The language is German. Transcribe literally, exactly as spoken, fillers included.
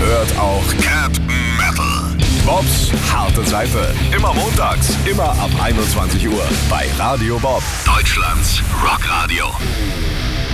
hört auch Captain Metal. Bobs harte Seite. Immer montags, immer ab einundzwanzig Uhr bei Radio Bob. Deutschlands Rockradio.